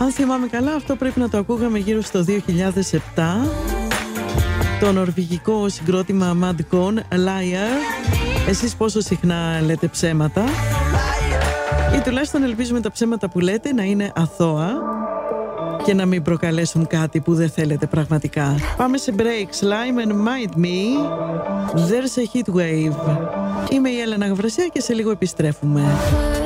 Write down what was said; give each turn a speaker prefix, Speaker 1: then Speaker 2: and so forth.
Speaker 1: Αν θυμάμαι καλά, αυτό πρέπει να το ακούγαμε γύρω στο 2007. Το νορβηγικό συγκρότημα Mad Con, Liar. Εσείς πόσο συχνά λέτε ψέματα? Ή τουλάχιστον ελπίζουμε τα ψέματα που λέτε να είναι αθώα και να μην προκαλέσουν κάτι που δεν θέλετε πραγματικά. Πάμε σε break. Slime and Mind Me. There's a heat wave. Είμαι η Έλενα Γαβρασία και σε λίγο επιστρέφουμε.